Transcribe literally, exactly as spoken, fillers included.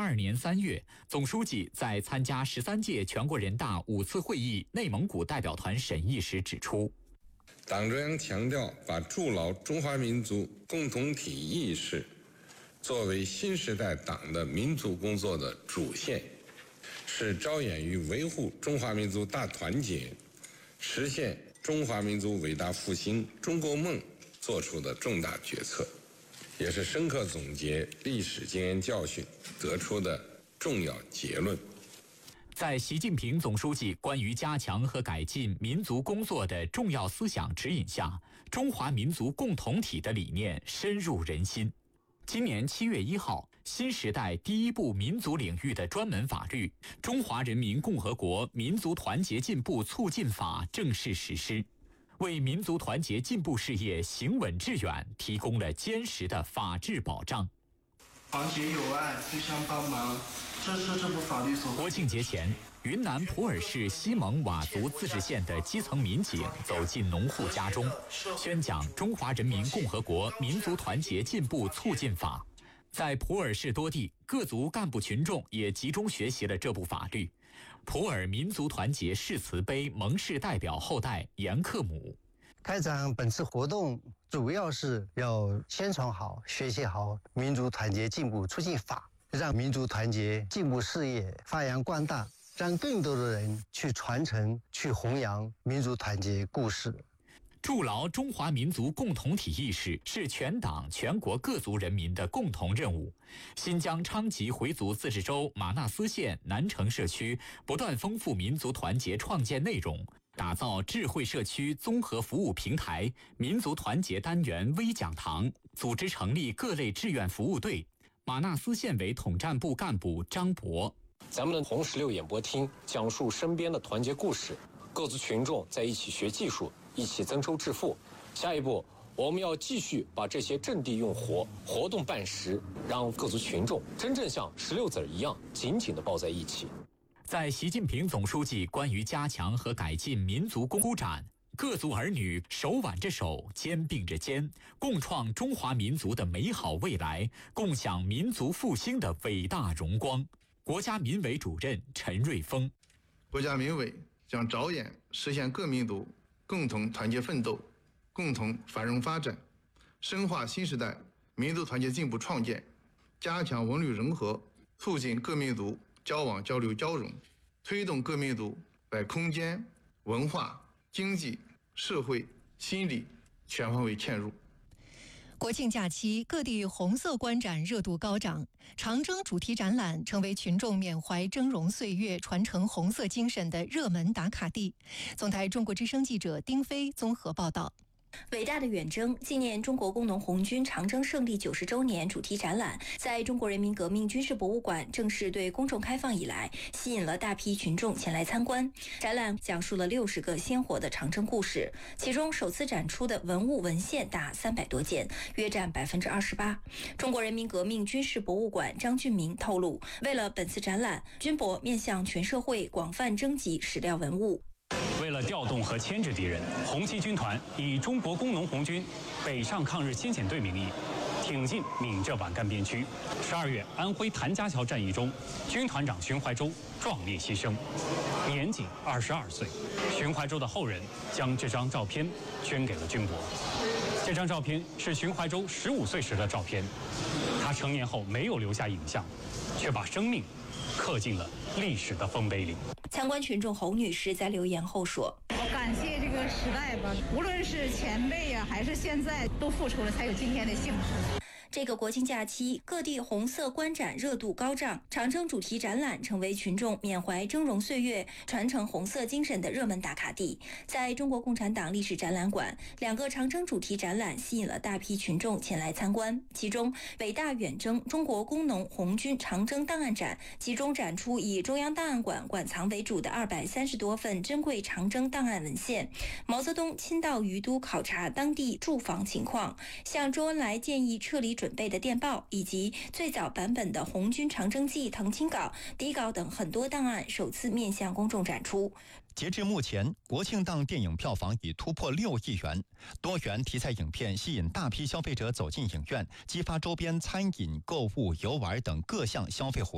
二年三月，总书记在参加十三届全国人大五次会议内蒙古代表团审议时指出， 党中央强调把筑牢中华民族共同体意识作为新时代党的民族工作的主线，是着眼于维护中华民族大团结、实现中华民族伟大复兴中国梦做出的重大决策，也是深刻总结历史经验教训得出的重要结论。 在习近平总书记关于加强和改进民族工作的重要思想指引下，中华民族共同体的理念深入人心。今年七月一号，新时代第一部民族领域的专门法律《中华人民共和国民族团结进步促进法》正式实施，为民族团结进步事业行稳致远提供了坚实的法治保障。 团结友爱，互相帮忙，这是这部法律所。 国庆节前，云南普洱市西蒙佤族自治县的基层民警走进农户家中，宣讲《中华人民共和国民族团结进步促进法》。在普洱市多地，各族干部群众也集中学习了这部法律。普洱民族团结誓词碑蒙氏代表后代严克姆。 开展本次活动主要是要宣传好、学习好《民族团结进步促进法》，让民族团结进步事业发扬光大，让更多的人去传承、去弘扬民族团结故事。 筑牢中华民族共同体意识是全党全国各族人民的共同任务。新疆昌吉回族自治州玛纳斯县南城社区不断丰富民族团结创建内容，打造智慧社区综合服务平台、民族团结单元微讲堂，组织成立各类志愿服务队。玛纳斯县委统战部干部张博： 咱们的红十六演播厅讲述身边的团结故事，各族群众在一起学技术，一起增收致富。下一步，我们要继续把这些阵地用活，活动办实，让各族群众真正像石榴籽一样紧紧地抱在一起。 在习近平总书记关于加强和改进民族工展，各族儿女手挽着手，肩并着肩，共创中华民族的美好未来，共享民族复兴的伟大荣光。国家民委主任陈瑞峰： 国家民委将着眼实现各民族共同团结奋斗、共同繁荣发展，深化新时代民族团结进步创建，加强文旅融合，促进各民族交往交流交融，推动各民族在空间、文化、经济、社会、心理全方位嵌入。 国庆假期，各地红色观展热度高涨，长征主题展览成为群众缅怀峥嵘岁月、传承红色精神的热门打卡地。总台中国之声记者丁飞综合报道。 伟大的远征纪念中国工农红军长征胜利九十周年主题展览在中国人民革命军事博物馆正式对公众开放以来，吸引了大批群众前来参观。展览讲述了六十个鲜活的长征故事，其中首次展出的文物文献达三百多件，约占百分之二十八。中国人民革命军事博物馆张俊明透露，为了本次展览，军博面向全社会广泛征集史料文物。 为了调动和牵制敌人，红七军团以中国工农红军北上抗日先遣队名义，挺进闽浙皖赣边区。十二月，安徽谭家桥战役中，军团长荀怀洲壮烈牺牲，年仅二十二岁。荀怀洲的后人将这张照片捐给了军博。这张照片是荀怀洲十五岁时的照片，他成年后没有留下影像，却把生命刻进了历史的丰碑里。 参观群众侯女士在留言后说：“ 我感谢这个时代吧，无论是前辈呀、啊，还是现在，都付出了才有今天的幸福。” 这个国庆假期，各地红色观展热度高涨，长征主题展览成为群众缅怀峥嵘岁月、传承红色精神的热门打卡地。在中国共产党历史展览馆，两个长征主题展览吸引了大批群众前来参观。其中，伟大远征中国工农红军长征档案展集中展出以中央档案馆馆藏为主的二百三十多份珍贵长征档案文献。毛泽东亲到于都考察当地住房情况，向周恩来建议撤离准备的电报，以及最早版本的红军长征记誊清稿、底稿等很多档案首次面向公众展出。 截至目前，国庆档电影票房已突破六亿元，多元题材影片吸引大批消费者走进影院，激发周边餐饮、购物、游玩等各项消费活动。